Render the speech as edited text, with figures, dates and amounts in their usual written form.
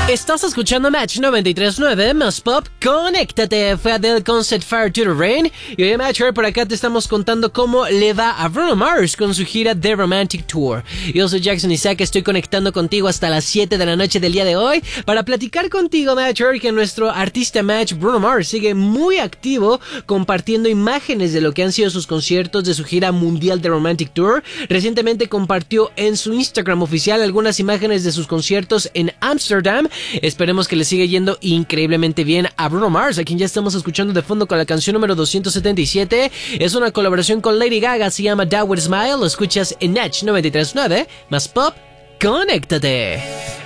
Estás escuchando Match 93.9 más Pop. Conéctate. Fue Adele con Set Fire to the Rain. Y hoy, Matcher, por acá te estamos contando cómo le va a Bruno Mars con su gira The Romantic Tour. Yo soy Jackson Isaac, estoy conectando contigo hasta las 7 de la noche del día de hoy para platicar contigo, Matcher, que nuestro artista Match, Bruno Mars, sigue muy activo compartiendo imágenes de lo que han sido sus conciertos de su gira mundial The Romantic Tour. Recientemente compartió en su Instagram oficial algunas imágenes de sus conciertos en Ámsterdam. Esperemos que le siga yendo increíblemente bien a Bruno Mars, a quien ya estamos escuchando de fondo con la canción número 277. Es una colaboración con Lady Gaga, se llama That Would Smile. Lo escuchas en Match 93.9 más Pop. Conéctate.